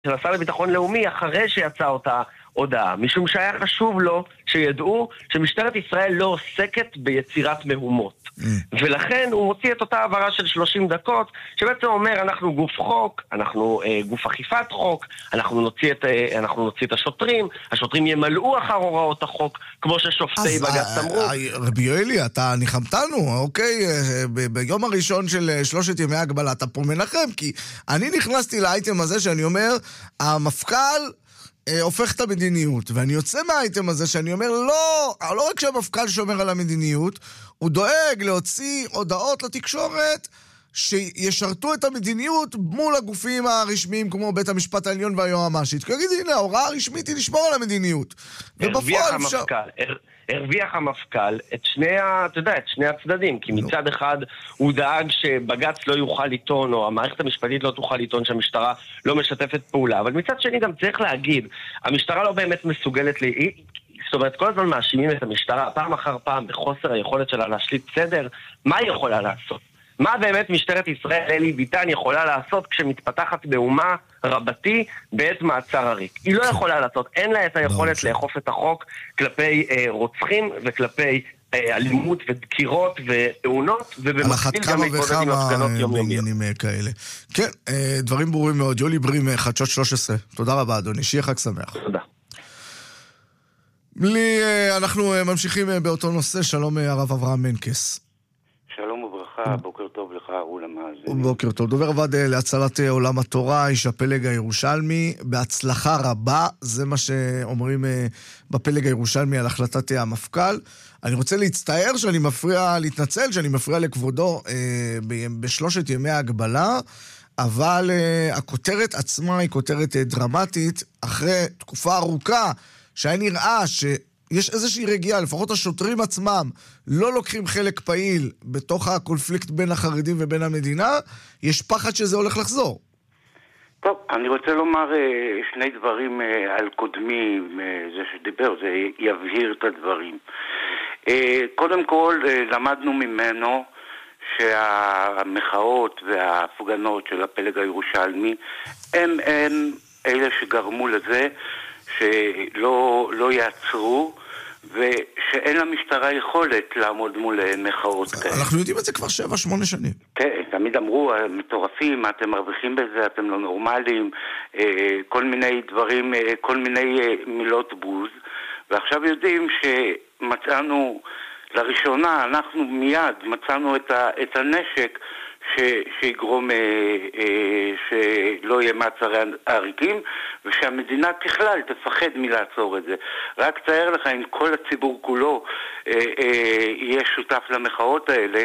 של השר לביטחון לאומי אחרי שיצאה אותה הודעה, משום שהיה חשוב לו שידעו שמשטרת ישראל לא עוסקת ביצירת מהומות. ולכן הוא מוציא את אותה העברה של 30 דקות, שבעצם אומר, אנחנו גוף חוק, אנחנו גוף אכיפת חוק, אנחנו נוציא את השוטרים, השוטרים ימלאו אחר הוראות החוק, כמו ששופטי בג"ץ אמרו. רבי יואלי, אתה ניחמתנו, אוקיי? ביום הראשון של 3 ימי הגבלה, אתה פה מנחם, כי אני נכנסתי לאייטם הזה שאני אומר, המפכ"ל הופך את המדיניות, ואני יוצא מהאייטם הזה שאני אומר, לא רק שהמפכ"ל שומר על המדיניות, הוא דואג להוציא הודעות לתקשורת שישרתו את המדיניות מול הגופים הרשמיים כמו בית המשפט העליון והיועמ"שית. כי יגיד, הנה, ההוראה הרשמית היא לשמור על המדיניות. הרוויח המפכ"ל את שני הצדדים, כי מצד אחד הוא דאג שבג"ץ לא יוכל לטעון, או המערכת המשפטית לא תוכל לטעון שהמשטרה לא משתפת פעולה, אבל מצד שני גם צריך להגיד, המשטרה לא באמת מסוגלת זאת אומרת, כל הזמן מאשימים את המשטרה פעם אחר פעם בחוסר היכולת שלה להשליט סדר. מה היא יכולה לעשות? מה באמת משטרת ישראל, אלי ביטן, יכולה לעשות כשמתפתחת באומה רבתי בעת מעצר הריק? היא לא יכולה לעשות, אין לה את היכולת לאכוף את החוק כלפי רוצחים וכלפי אלימות ודקירות ותאונות, ובמקביל גם להתמודד עם הפגנות יומיומיות. כאלה. כן, דברים ברורים מאוד. יולי ברים, חדשות 13. תודה רבה, אדוני. שיהיה חג שמח. תודה. אנחנו ממשיכים באותו נושא. שלום הרב אברהם מנקס. שלום וברכה, בוקר טוב לך, אהול המאזינים. בוקר טוב. דובר ועד להצלת עולם התורה, איש הפלג הירושלמי, בהצלחה רבה, זה מה שאומרים בפלג הירושלמי על החלטת המפכ"ל. אני רוצה להתנצל שאני מפריע לכבודו בשלושת ימי ההגבלה, אבל הכותרת עצמה היא כותרת דרמטית, אחרי תקופה ארוכה שהיה נראה שיש איזושהי רגיעה, לפחות השוטרים עצמם לא לוקחים חלק פעיל בתוך הקונפליקט בין החרדים ובין המדינה, יש פחד שזה הולך לחזור. טוב, אני רוצה לומר שני דברים על קודמי, זה שדיבר, זה יבהיר את הדברים. קודם כל, למדנו ממנו שהמחאות וההפגנות של הפלג הירושלמי הם אלה שגרמו לזה שלא יעצרו, ושאין למשטרה יכולת לעמוד מול מחאות כאלה. אנחנו יודעים את זה כבר 7-8 שנים. כן, תמיד אמרו, מטורפים, אתם מרוויחים בזה, אתם לא נורמליים, כל מיני דברים, כל מיני מילות בוז, ועכשיו יודעים שמצאנו, לראשונה, אנחנו מיד מצאנו את הנשק שיגרום שלא יהיה מעצרי עריקים, ושהמדינה ככלל תפחד מלעצור את זה. רק תאר לך אם כל הציבור כולו יהיה שותף למחאות האלה,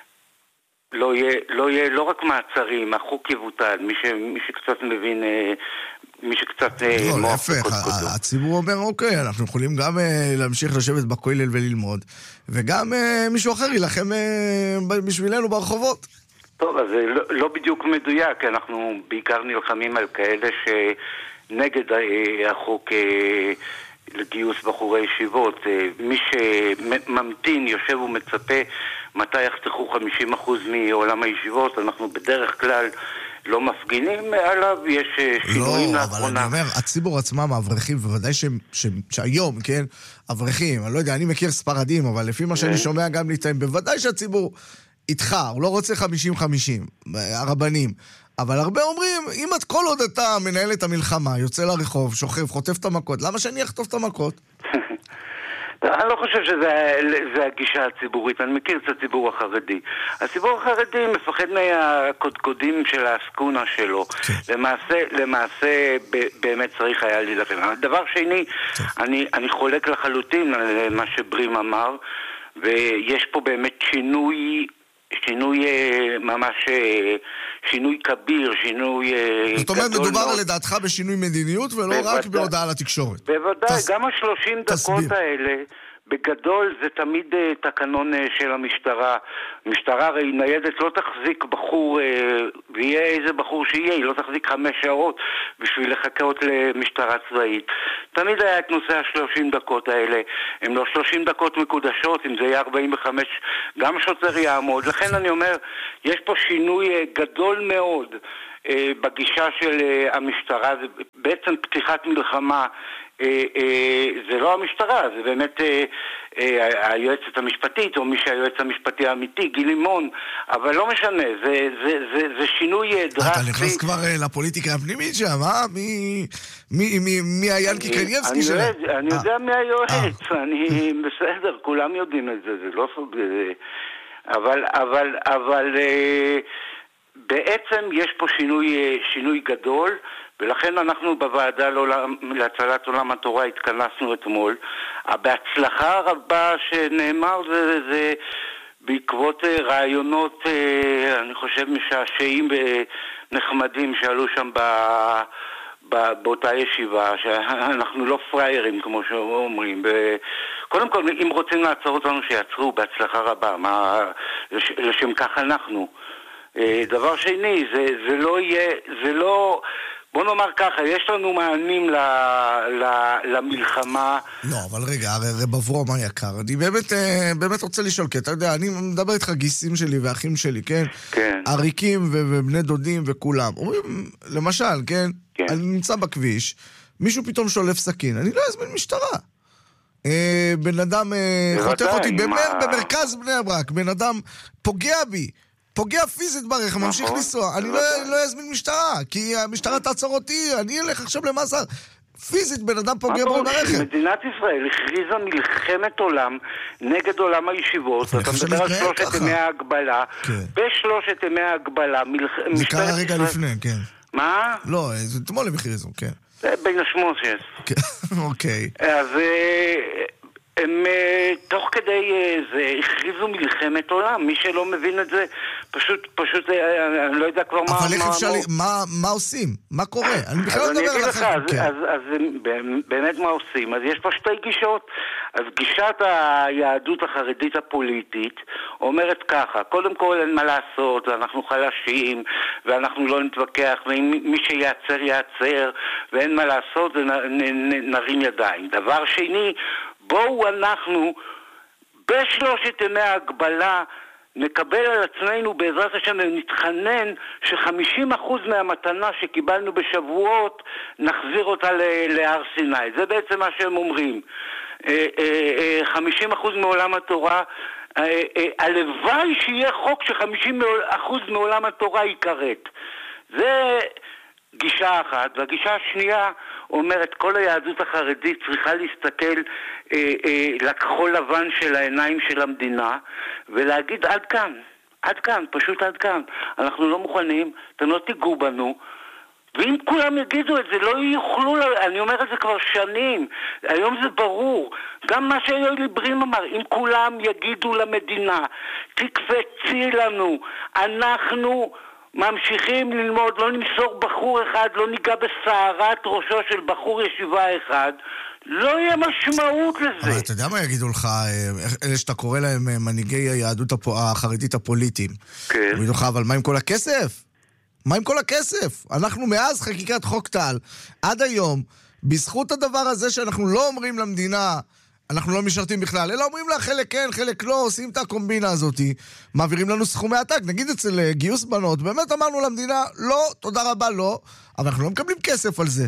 לא יהיה לא רק מעצרים, החוק יבוטל, מי שקצת מבין, מי שקצת להפך, הציבור אומר אוקיי, אנחנו יכולים גם להמשיך לשבת בכולל וללמוד, וגם מישהו אחר ילחם בשבילנו ברחובות. טוב, אז זה לא בדיוק מדויק, אנחנו בעיקר נלחמים על כאלה שנגד החוק לגיוס בחורי ישיבות. מי שממתין, יושב ומצפה מתי יחתכו 50% מעולם הישיבות, אנחנו בדרך כלל לא מפגינים עליו, יש שינויים לאחרונה. לא, אבל אני אומר, הציבור עצמם, האברכים, בוודאי שהיום, כן, אברכים, אני לא יודע, אני מכיר ספרדים, אבל לפי מה שאני שומע גם להתאים, בוודאי שהציבור איתך, הוא לא רוצה 50-50, הרבנים. אבל הרבה אומרים, אם את כל עוד אתה מנהל את המלחמה, יוצא לרחוב, שוכב, חוטף את המכות, למה שאני אחטוף את המכות? אני לא חושב שזה הגישה הציבורית, אני מכיר את הציבור החרדי. הציבור החרדי מפחד מהקודקודים של העסקונה שלו. למעשה באמת צריך היה להילחם. דבר שני, אני חולק לחלוטין על מה שברים אמר, ויש פה באמת שינוי ממש, שינוי כביר, שינוי גדול. זאת אומרת, מדובר לדעתך בשינוי מדיניות ולא רק בהודעה לתקשורת. בוודאי, גם 30 דקות האלה, בגדול זה תמיד תקנון של המשטרה. המשטרה הרי ניידת לא תחזיק בחור, ויהיה איזה בחור שיהיה, היא לא תחזיק 5 שעות בשביל לחכות למשטרה צבאית. תמיד היה את נושא 30 דקות האלה. הם לא 30 דקות מקודשות, אם זה יהיה 45, גם שוטר יעמוד. לכן אני אומר, יש פה שינוי גדול מאוד בגישה של המשטרה, זה בעצם פתיחת מלחמה, זה לא המשטרה, זה באמת היועצת המשפטית, או מי שהיועץ המשפטי האמיתי, גיל לימון, אבל לא משנה, זה שינוי דרסטי. אתה נכנס כבר לפוליטיקה הפנימית שם, מי הינקי קניאבסקי שלהם? אני יודע מי היועץ, אני בסדר, כולם יודעים את זה, זה לא סוג... אבל בעצם יש פה שינוי גדול, ולכן אנחנו בוועדה להצלת עולם התורה התכנסנו אתמול. בהצלחה הרבה שנאמר זה בעקבות רעיונות, אני חושב, משעשעים ונחמדים שעלו שם באותה ישיבה, שאנחנו לא פריירים כמו שאומרים. קודם כל, אם רוצים לעצור אותנו שיעצרו, בהצלחה רבה, לשם כך אנחנו. דבר שני, זה לא, בוא נאמר ככה, יש לנו מענים למלחמה. לא, אבל רגע, הרי בברום היקר, אני באמת רוצה לשאול, כי אתה יודע, אני מדבר איתך גיסים שלי ואחים שלי, כן? כן. עריקים ובני דודים וכולם. אומרים, למשל, כן? אני נמצא בכביש, מישהו פתאום שולף סכין, אני לא אזמין משטרה. בן אדם חותך אותי במרכז בני ברק, בן אדם פוגע פיזית ברכב, ממשיך לנסוע, אני לא אזמין משטרה, כי המשטרה תעצור אותי, אני אלך עכשיו למאסר. פיזית בן אדם פוגע בו ברכב. מדינת ישראל הכריזה מלחמת עולם נגד עולם הישיבות. אתה מדבר על 3 ימי ההגבלה. בשלושת ימי ההגבלה זה קרה רגע לפני, כן. מה? לא, אתמול הם הכריזו, כן. בין השמוסס. אוקיי. אז הם תוך כדי זה הכריזו מלחמת עולם. מי שלא מבין את זה פשוט אני לא יודע כבר מה... אבל איך אפשר... מה עושים? מה קורה? אני בכלל לא מדבר עליך. אז באמת מה עושים? אז יש פה שתי גישות. אז גישת היהדות החרדית הפוליטית אומרת ככה, קודם כל אין מה לעשות, אנחנו חלשים ואנחנו לא נתווכח, ומי שיעצר יעצר ואין מה לעשות ונרים ידיים. דבר שני, בואו אנחנו בשלושת ימי ההגבלה נקבל על עצמנו בעזרת השם ונתחנן ש50% מהמתנה שקיבלנו בשבועות נחזיר אותה להר סיני. זה בעצם מה שהם אומרים. 50% מעולם התורה, הלוואי שיהיה חוק ש50% מעולם התורה יקרת. זה גישה אחת. והגישה השנייה אומרת כל היהדות החרדית צריכה להסתכל לכחול לבן של העיניים של המדינה ולהגיד עד כאן, פשוט עד כאן. אנחנו לא מוכנים, אתם לא תיגעו בנו. ואם כולם יגידו את זה, לא יוכלו, אני אומר את זה כבר שנים, היום זה ברור, גם מה שיואל ברים אמר, אם כולם יגידו למדינה, תקפצי לנו, אנחנו ממשיכים ללמוד, לא נמסור בחור אחד, לא ניגע בסערת ראשו של בחור ישיבה אחד, לא יהיה משמעות לזה. אבל אתה יודע מה יגידו לך, אלה שאתה קורא להם מנהיגי היהדות החרדית הפוליטיים, כן. יגידו לך, אבל מה עם כל הכסף? מה עם כל הכסף? אנחנו מאז חקיקת חוק טל, עד היום, בזכות הדבר הזה שאנחנו לא אומרים למדינה, אנחנו לא משרתים בכלל, אלא אומרים לה חלק כן, חלק לא, עושים את הקומבינה הזאת, מעבירים לנו סכומי עתק, נגיד אצל גיוס בנות, באמת אמרנו למדינה, לא, תודה רבה, לא, אבל אנחנו לא מקבלים כסף על זה.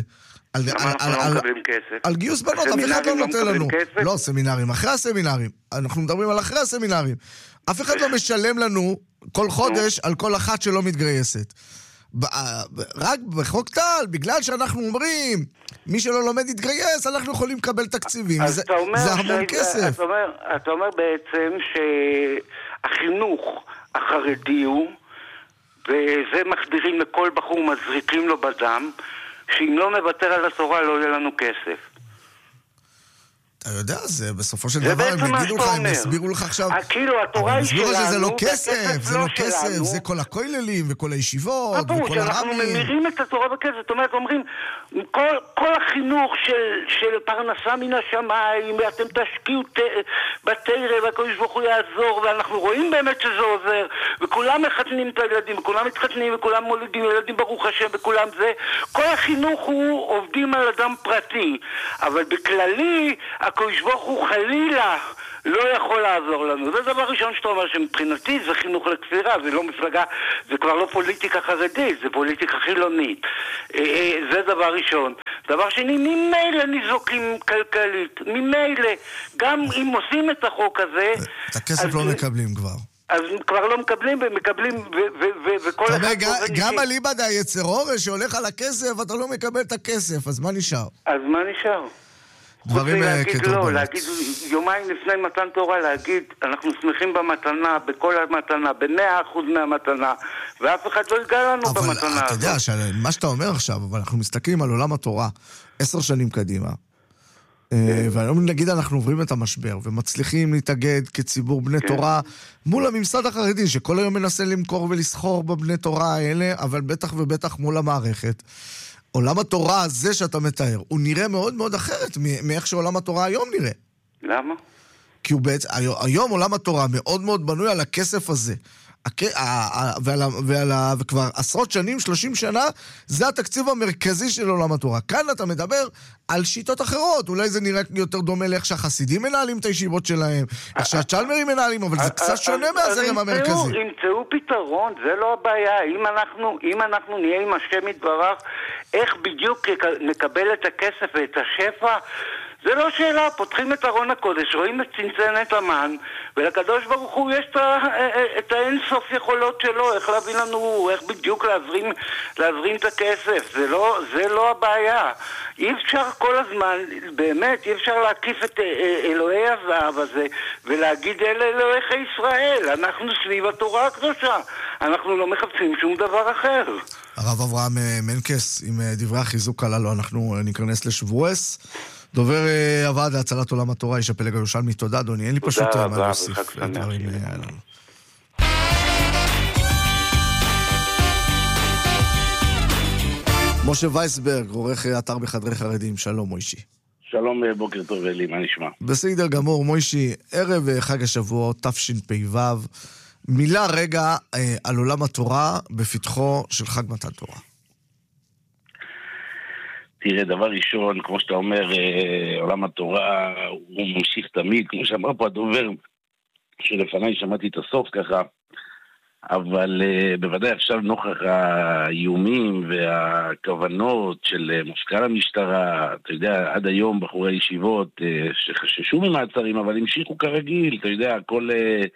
על גיוס בנות, אף אחד לא נותן לנו. לא, סמינרים, אחרי הסמינרים. אנחנו מדברים על אחרי הסמינרים. אף אחד לא משלם לנו כל חודש על כל אחת שלא מתגייסת. רק בחוק טל, בגלל שאנחנו אומרים, מי שלא לומד יתגייס, אנחנו יכולים לקבל תקציבים. זה המון כסף. אתה אומר בעצם שהחינוך החרדי הוא, וזה מחדירים לכל בחור, מזריקים לו בדם, שאם לא נוותר על התורה לא יהיה לנו כסף. אתה יודע, זה בסופו של דבר, הם יגידו לך, הם יסבירו לך עכשיו, כאילו התורה היא שלנו, זה לא כסף, זה לא כסף, זה כל הכוללים וכל הישיבות וכל הרבים. אנחנו ממירים את התורה בכסף, זאת אומרת, אומרים, כל החינוך של פרנסה מן השמיים, ואתם תשקיעו בתרא, והקדוש ברוך הוא יעזור, ואנחנו רואים באמת שזה עוזר, וכולם מחתנים את הילדים, וכולם מתחתנים, וכולם מולידים ילדים ברוך השם, וכולם זה. כל החינוך הוא עובדים על אדם פרטי, אבל בכללי, הקדוש ברוך הוא חלילה לא יכול לעזור לנו. זה דבר ראשון שאתה אומר שמבחינתי זה חינוך לכפירה, זה לא מפלגה, זה כבר לא פוליטיקה חרדית, זה פוליטיקה חילונית. זה דבר ראשון. דבר שני, ממילא ניזוקים כלכלית, ממילא, גם אם עושים את החוק הזה... את הכסף לא מקבלים כבר. אז כבר לא מקבלים, ומקבלים, וכל אחד... גם אליבא דהיצר אורש שהולך על הכסף, אתה לא מקבל את הכסף, אז מה נשאר? אז מה נשאר? דברים כתוב. להגיד יומיים לפני מתן תורה, להגיד, אנחנו שמחים במתנה, בכל המתנה, ב100% מהמתנה, ואף אחד לא יגע לנו במתנה הזאת. אבל אתה יודע, מה שאתה אומר עכשיו, אבל אנחנו מסתכלים על עולם התורה 10 שנים קדימה, והיום נגיד אנחנו עוברים את המשבר ומצליחים להתאגד כציבור בני תורה מול הממסד החרדי שכל היום מנסה למכור ולסחור בבני תורה האלה, אבל בטח ובטח מול המערכת. עולם התורה הזה שאתה מתאר הוא נראה מאוד מאוד אחרת מאיך שעולם התורה היום נראה. למה? כי הוא בעצם, היום עולם התורה מאוד מאוד בנוי על הכסף הזה, וכבר עשרות שנים, 30 שנה, זה התקציב המרכזי של עולם התורה. כאן אתה מדבר על שיטות אחרות, אולי זה נראה יותר דומה לאיך שהחסידים מנהלים את הישיבות שלהם, איך שהצ'למרים מנהלים, אבל זה קצת שונה מהזרם המרכזי. ימצאו פתרון, זה לא הבעיה. אם אנחנו נהיה עם השם יתברך, איך בדיוק נקבל את הכסף ואת השפע? זה לא שאלה, פותחים את ארון הקודש, רואים את צנצנת המן, ולקדוש ברוך הוא יש את האינסוף יכולות שלו, איך להביא לנו, איך בדיוק להזרים את הכסף. זה לא הבעיה. אי אפשר כל הזמן, באמת, אי אפשר להקיף את אלוהי הזהב הזה, ולהגיד אלה אלוהיך ישראל, אנחנו סביב התורה הקדושה, אנחנו לא מחפשים שום דבר אחר. הרב אברהם מנקס, עם דברי החיזוק הללו, אנחנו ניכנס לשבועס. דובר הוועד להצלת עולם התורה, איש הפלג הירושלמי, תודה אדוני, אין לי פשוט מה להוסיף לדברים האלה. משה וייסברג, עורך אתר בחדרי חרדים, שלום מוישי. שלום, בוקר טוב אלי, מה נשמע? בסדר גמור, מוישי, ערב חג השבועות, תשפ"ו, מילה רגע על עולם התורה בפתחו של חג מתן תורה. תראה, דבר ראשון, כמו שאתה אומר, עולם התורה הוא ממשיך תמיד, כמו שאמר פה הדובר שלפניי, שמעתי את הסוף ככה, אבל בוודאי עכשיו נוכח האיומים והכוונות של מפכ"ל המשטרה, אתה יודע, עד היום בחורי ישיבות שחששו ממעצרים, אבל המשיכו כרגיל, אתה יודע, הכל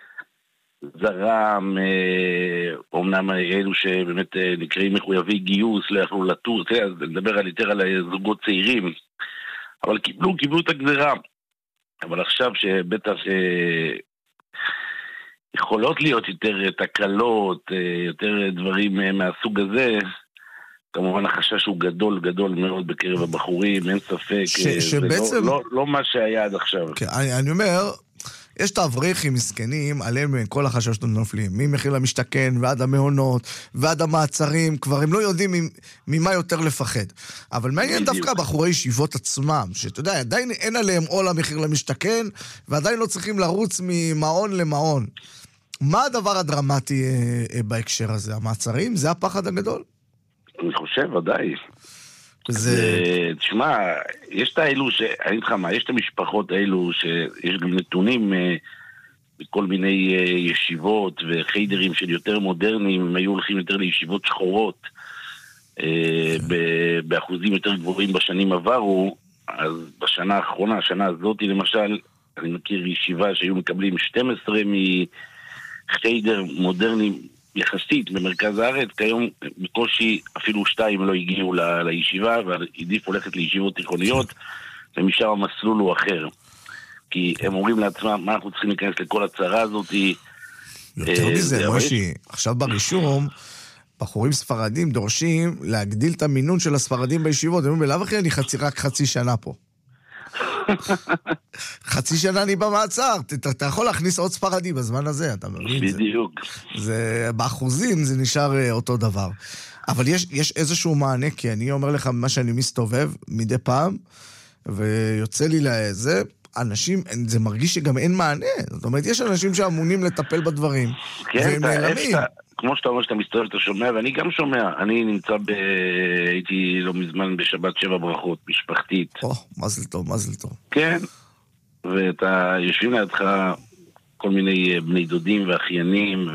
זרם, אומנם אלו שבאמת נקראים מחויבי גיוס, לא יכלו לטוס, נדבר יותר על זוגות צעירים, אבל קיבלו את הגזרה. אבל עכשיו שבטח יכולות להיות יותר תקלות, יותר דברים מהסוג הזה, כמובן החשש הוא גדול מאוד בקרב הבחורים, אין ספק, שבעצם... לא מה שהיה עד עכשיו. כן, אני אומר... יש את האברכים מסכנים, עליהם כל החששות נופלים, ממחיר למשתכן ועד המעונות ועד המעצרים, כבר הם לא יודעים ממה יותר לפחד. אבל מעניין דווקא בחורי ישיבות עצמם, שאתה יודע, עדיין אין עליהם עול המחיר למשתכן, ועדיין לא צריכים לרוץ ממעון למעון. מה הדבר הדרמטי בהקשר הזה? המעצרים? זה הפחד הגדול? אני חושב, ודאי. תשמע, יש את האלו אני אגיד לך מה, יש את המשפחות האלו שיש גם נתונים בכל מיני ישיבות וחיידרים של יותר מודרניים, הם היו הולכים יותר לישיבות שחורות באחוזים יותר גבוהים בשנים עברו. אז בשנה האחרונה, השנה הזאת למשל, אני מכיר ישיבה שהיו מקבלים 12 מחיידר מודרניים יחסית במרכז הארץ, כיום בקושי אפילו 2 לא הגיעו לישיבה, ועדיף הולכת לישיבות תיכוניות, ומשם המסלול הוא אחר. כי הם אומרים לעצמם, מה אנחנו צריכים להיכנס לכל הצרה הזאת? יותר מזה, מושי, עכשיו ברישום, בחורים ספרדים דורשים להגדיל את המינון של הספרדים בישיבות, הם אומרים, בלאו הכי אני רק חצי שנה פה. חצי שנה אני במעצר, אתה יכול להכניס עוד ספרדי בזמן הזה, אתה מבין? בדיוק. באחוזים זה נשאר אותו דבר. אבל יש איזשהו מענה, כי אני אומר לך מה שאני מסתובב מדי פעם, ויוצא לי לזה, אנשים, זה מרגיש שגם אין מענה. זאת אומרת, יש אנשים שאמונים לטפל בדברים, והם נעלמים. כמו שאתה אומר שאתה מסתובב, אתה שומע, ואני גם שומע. אני נמצא הייתי לא מזמן בשבת 7 ברכות, משפחתית. מזל טוב. כן. ואתה יושבים לידך כל מיני בני דודים ואחיינים,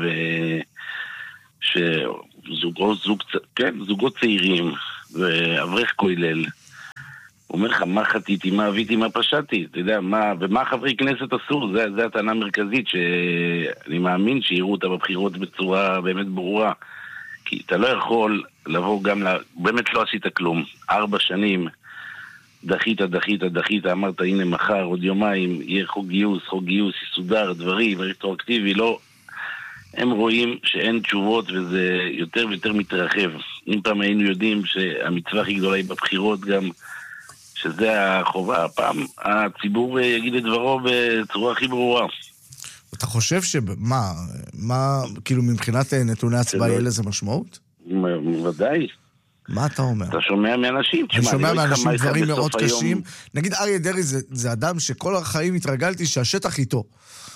זוגות צעירים, ואברך כולל. הוא אומר לך, מה חטיתי, מה אביתי, מה פשעתי, אתה יודע, ומה חברי כנסת עשו, זה הטענה המרכזית, שאני מאמין שיראו אותה בבחירות בצורה באמת ברורה, כי אתה לא יכול לבוא גם, באמת לא עשית כלום, 4 שנים, דחית, אמרת, הנה מחר, עוד יומיים, יהיה חוק גיוס, יסודר, דברים, רטרואקטיבי, לא, הם רואים שאין תשובות וזה יותר ויותר מתרחב. אם פעם היינו יודעים שהמצווה הכי גדולה היא בבחירות גם, שזה החובה, הפעם הציבור יגיד את דברו בצורה הכי ברורה. אתה חושב מה, כאילו מבחינת נתוני הצבעה יהיה לזה משמעות? ודאי. מה אתה אומר? אתה שומע מאנשים. אני שומע מאנשים דברים מאוד קשים. נגיד אריה דרעי זה אדם שכל החיים התרגלתי שהשטח איתו.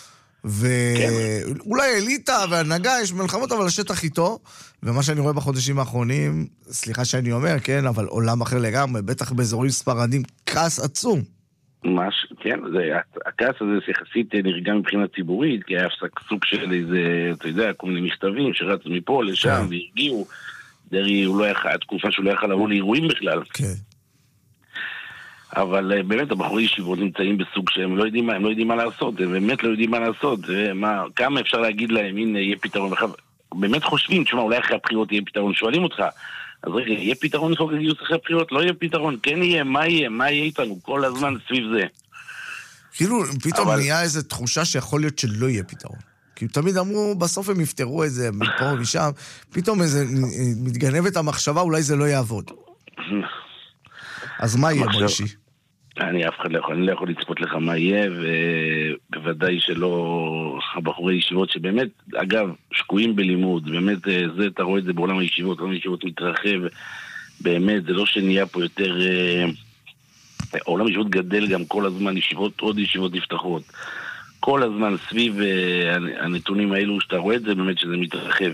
ואולי אליטה והנהגה יש מלחמות, אבל השטח איתו, ומה שאני רואה בחודשים האחרונים, סליחה שאני אומר, כן, אבל עולם אחר לגמרי, בטח באזורים ספרדים, כעס עצום. כן, הכעס הזה יחסית נרגע מבחינה ציבורית, כי היה סוג של איזה, אתה יודע, כל מיני מכתבים שרצו מפה לשם, והרגיעו, דרעי הוא לא יכל, התקופה שהוא לא יכל לבוא לאירועים בכלל. כן. אבל באמת הבחורי ישיבות נמצאים בסוג שהם לא יודעים מה לעשות, הם באמת לא יודעים מה לעשות, כמה אפשר להגיד להם, הנה יהיה פתרון, באמת חושבים, תשמע, אולי אחרי הבחירות יהיה פתרון, שואלים אותך, אז רגע, יהיה פתרון לחוק הגיוס אחרי הבחירות? לא יהיה פתרון, כן יהיה, מה יהיה איתנו, כל הזמן סביב זה. כאילו, פתאום נהיה איזו תחושה שיכול להיות שלא יהיה פתרון. כי תמיד אמרו, בסוף הם יפתרו את זה, מפה ומשם, פתאום איזה מתגנבת המחשבה, אולי זה לא יעבוד. אז מה יהיה מוישי? אני לא יכול לצפות לך מה יהיה, ובוודאי שלא הבחורי ישיבות שבאמת, אגב, שקועים בלימוד, באמת זה, אתה רואה את זה בעולם הישיבות, עולם הישיבות מתרחב, באמת, זה לא שנהיה פה יותר, העולם הישיבות גדל גם כל הזמן, עוד ישיבות נפתחות, כל הזמן סביב הנתונים האלו, שאתה רואה את זה באמת שזה מתרחב,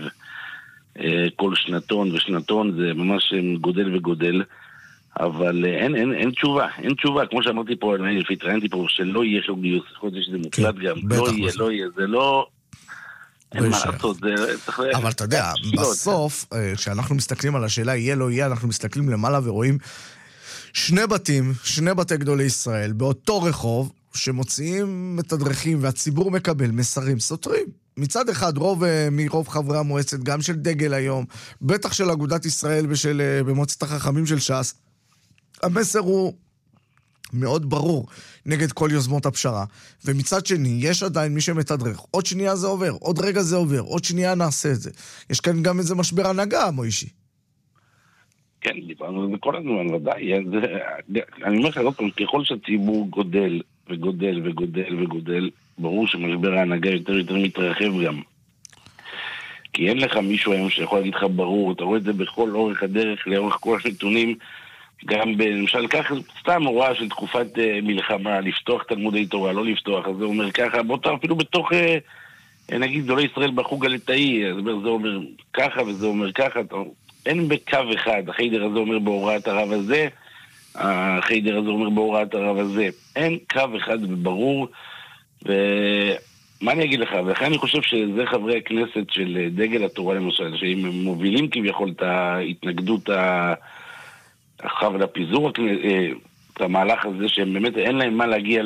כל שנתון זה ממש גודל וגודל, אבל אין תשובה, כמו שאמרתי פה, התראיינתי פה, שלא יהיה חוק גיוס, חודש שזה מוקלט גם, לא יהיה, זה לא, אין מה לעשות, אבל אתה יודע, בסוף, כשאנחנו מסתכלים על השאלה, יהיה לא יהיה, אנחנו מסתכלים למעלה ורואים 2 בתים, 2 בתי גדולי ישראל, באותו רחוב, שמוציאים מתדרכים, והציבור מקבל מסרים סותרים. מצד אחד, מרוב חברי המועצת, גם של דגל היום, בטח של אגודת ישראל במועצת החכמים של ש"ס, המסר הוא מאוד ברור נגד כל יוזמות הפשרה. ומצד שני, יש עדיין מי שמתדרך. עוד שנייה זה עובר, עוד רגע זה עובר, עוד שנייה נעשה את זה. יש כאן גם איזה משבר הנהגה, מוישי. כן, דיברנו על זה כל הזמן, ודאי. אני אומר לך, ככל שהציבור גודל וגודל, ברור שמשבר ההנהגה יותר מתרחב גם. כי אין לך מישהו היום שיכול להגיד לך ברור, אתה רואה את זה בכל אורך הדרך, לאורך כל הנתונים, גם למשל ככה, סתם הוראה של תקופת מלחמה, לפתוח תלמודי תורה, לא לפתוח, אז זה אומר ככה, אפילו בתוך, נגיד, גדולי ישראל בחוג הליטאי, זה אומר ככה וזה אומר ככה, אין בקו אחד, החיידר הזה אומר בהוראת הרב הזה, החיידר הזה אומר בהוראת הרב הזה, אין קו אחד ברור, ומה אני אגיד לך, ולכן אני חושב שזה חברי הכנסת של דגל התורה למשל, שהם מובילים כביכול את ההתנגדות אחר לפיזור, את המהלך הזה, שהם באמת אין להם מה להגיע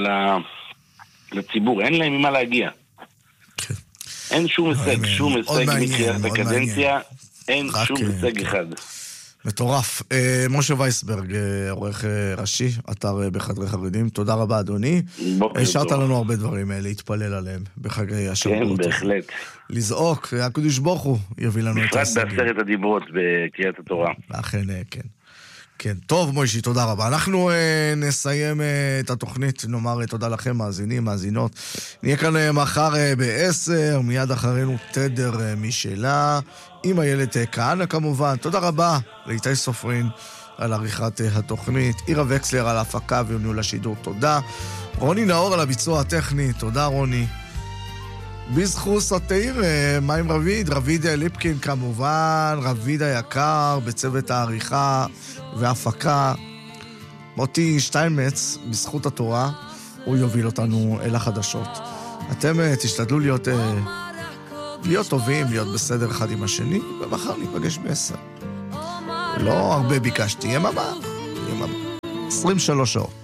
לציבור, אין להם מה להגיע. אין שום הישג, מתחילת הקדנציה, אין שום הישג אחד. מטורף. משה וייסברג, עורך ראשי, אתר בחדרי חרדים, תודה רבה אדוני. השארת לנו הרבה דברים להתפלל עליהם בחגי השבועות. כן, בהחלט. לזעוק, הקדוש ברוך הוא יביא לנו את ההישגים. בפרט בעשרת הדיברות בקריאת התורה. אכן, כן. כן, טוב מוישי, תודה רבה. אנחנו נסיים את התוכנית, נאמר תודה לכם מאזינים, מאזינות. נהיה כאן מחר ב-10, מיד אחרינו תדר משלה, עם איילת כהנא כמובן. תודה רבה לאיתי סופרין על עריכת התוכנית, עירה וקסלר על ההפקה וניהול השידור, תודה. רוני נאור על הביצוע הטכני, תודה רוני. בזכוס התאיר, מה עם רביד ליפקין כמובן, רביד היקר בצוות העריכה והפקה, מוטי שטיינמץ בזכות התורה, הוא יוביל אותנו אל החדשות. אתם תשתדלו להיות טובים, להיות בסדר אחד עם השני, ומחר ניפגש ב10. לא הרבה ביקשתי, יממה. 23 שעות.